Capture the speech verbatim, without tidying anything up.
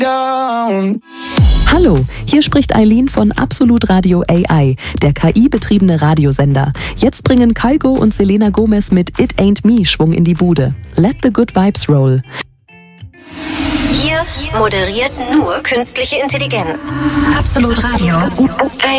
down. Hallo, hier spricht Eileen von Absolut Radio A I, der K I-betriebene Radiosender. Jetzt bringen Kygo und Selena Gomez mit It Ain't Me Schwung in die Bude. Let the good vibes roll. Hier moderiert nur künstliche Intelligenz. Absolut Radio.